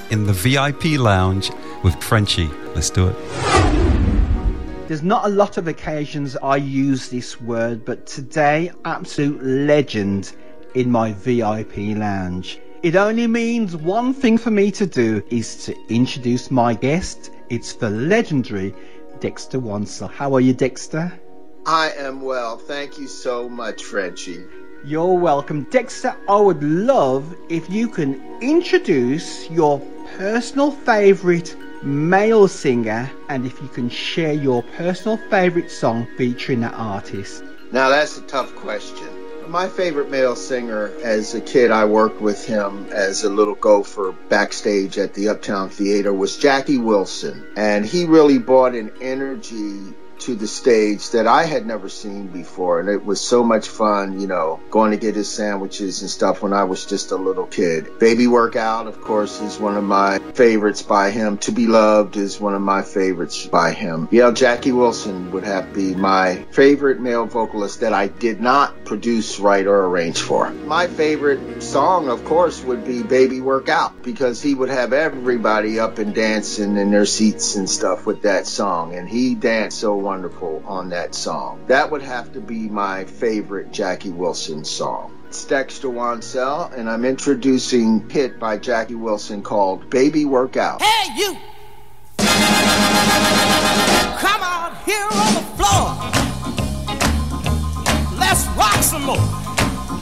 in the VIP lounge with Frenchie. Let's do it. There's not a lot of occasions I use this word, but today, absolute legend in my VIP lounge. It only means one thing for me to do, is to introduce my guest. It's the legendary Dexter Wansel. How are you, Dexter? I am well. Thank you so much, Frenchie. You're welcome. Dexter, I would love if you can introduce your personal favourite male singer, and if you can share your personal favourite song featuring that artist. Now that's a tough question. My favorite male singer, as a kid I worked with him as a little gopher backstage at the Uptown Theater, was Jackie Wilson. And he really brought an energy to the stage that I had never seen before, and it was so much fun, you know, going to get his sandwiches and stuff when I was just a little kid. Baby Workout, of course, is one of my favorites by him. To Be Loved is one of my favorites by him. Yeah, Jackie Wilson would have to be my favorite male vocalist that I did not produce, write, or arrange for. My favorite song, of course, would be Baby Workout, because he would have everybody up and dancing in their seats and stuff with that song, and he danced so wonderful on that song. That would have to be my favorite Jackie Wilson song. It's Dexter Wansel, and I'm introducing a hit by Jackie Wilson called Baby Workout. Hey, you! Come out here on the floor. Let's rock some more.